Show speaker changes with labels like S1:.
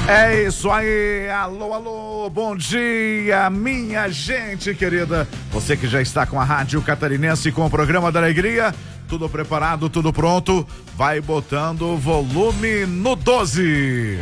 S1: É isso aí, alô, alô, bom dia, minha gente querida. Você que já está com a Rádio Catarinense, com o programa da Alegria, tudo preparado, tudo pronto, vai botando o volume no 12.